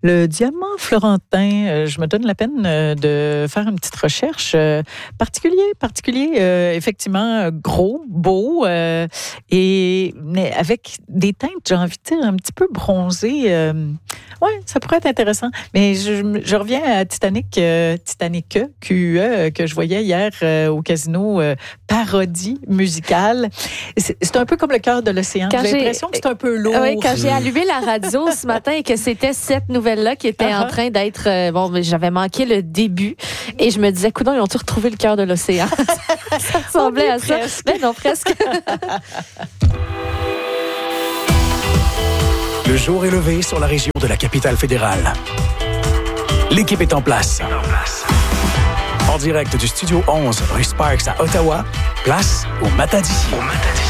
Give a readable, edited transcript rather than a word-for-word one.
Le diamant florentin, je me donne la peine de faire une petite recherche. Particulier, effectivement, gros, beau, mais avec des teintes, j'ai envie de dire, un petit peu bronzées. Ouais, ça pourrait être intéressant. Mais je reviens à Titanic QE, que je voyais hier au casino, parodie musicale. C'est un peu comme le cœur de l'océan. J'ai l'impression que c'est un peu lourd. Oui, quand j'ai allumé la radio ce matin et que c'était cette nouvelle-là qui était en train d'être... j'avais manqué le début et je me disais, coudonc, ils ont-tu retrouvé le cœur de l'océan? Ça ressemblait à ça. Mais non, presque. Le jour est levé sur la région de la capitale fédérale. L'équipe est en place. En direct du Studio 11, rue Sparks à Ottawa, place au Matadissi.